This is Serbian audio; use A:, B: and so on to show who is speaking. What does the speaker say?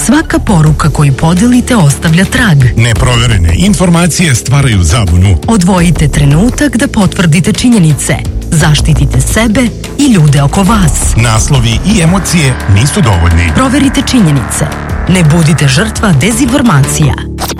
A: Svaka poruka koju podelite ostavlja trag.
B: Neproverene informacije stvaraju zabunu.
A: Odvojite trenutak da potvrdite činjenice. Zaštitite sebe i ljude oko vas.
B: Naslovi i emocije nisu dovoljni.
A: Proverite činjenice. Ne budite žrtva dezinformacija.